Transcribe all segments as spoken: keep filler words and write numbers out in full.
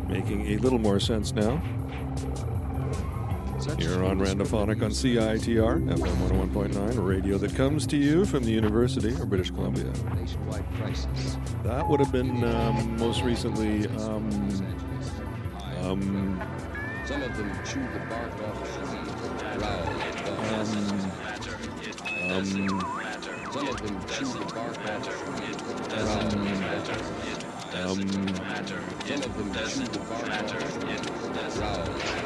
Making a little more sense now. You're on Randophonic on C I T R, F M one oh one point nine, a radio that comes to you from the University of British Columbia. That would have been um, most recently. Um, um, Some of them chew the bark off the um, um, Some of them chew the bark off um, um, Some of them chew the bark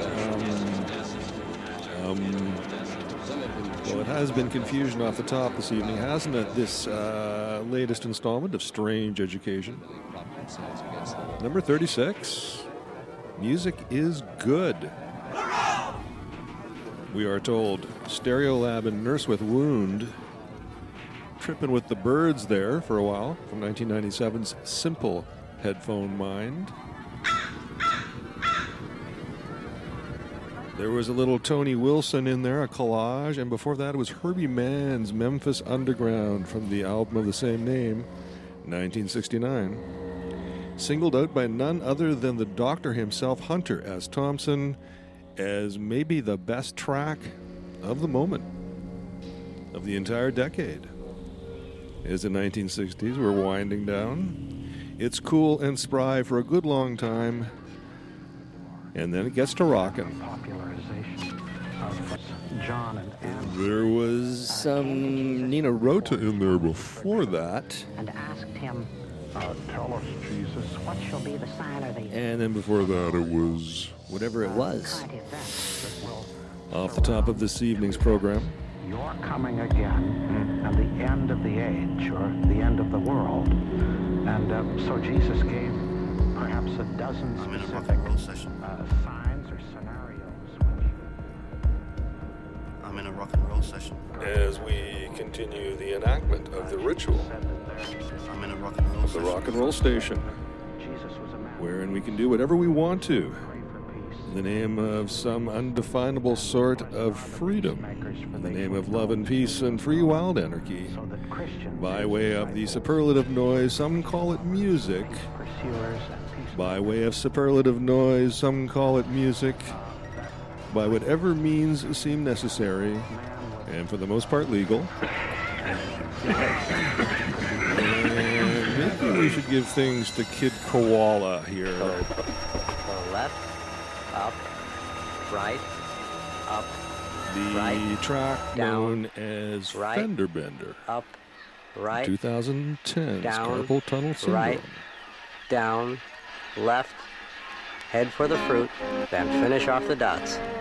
Um, well, it has been confusion off the top this evening, hasn't it? This uh, latest installment of Strange Education. Number thirty-six. Music is good. We are told Stereolab and Nurse with Wound. Tripping with the Birds there for a while from nineteen ninety-seven's Simple Headphone Mind. There was a little Tony Wilson in there, a collage, and before that it was Herbie Mann's Memphis Underground from the album of the same name, nineteen sixty-nine. Singled out by none other than the Doctor himself, Hunter S. Thompson, as maybe the best track of the moment, of the entire decade. It is the nineteen sixties, we're winding down. It's cool and spry for a good long time, and then it gets to rockin'. John and Anne. There was some Nina Rota in there before that. And asked him, uh, tell us, Jesus, what shall be the sign of the... And then before that it was whatever it was. Off the top of this evening's program. You're coming again, and the end of the age, or the end of the world. And uh, so Jesus gave perhaps a dozen I'm in a rock specific and roll session. uh, signs or scenarios. I'm in a rock and roll session. As we continue the enactment of the ritual I'm in a rock and roll of the session. rock and roll station, wherein we can do whatever we want to in the name of some undefinable sort of freedom, in the name of love and peace and free wild anarchy, by way of the superlative noise, some call it music. By way of superlative noise, some call it music. By whatever means seem necessary, and for the most part legal. And maybe we should give things to Kid Koala here. Go, go left, up, right, up, The right, track down, known as right, Fender Bender. up, right, twenty ten, down, Carpal Tunnel Syndrome. right, down, left, head for the fruit, then finish off the dots.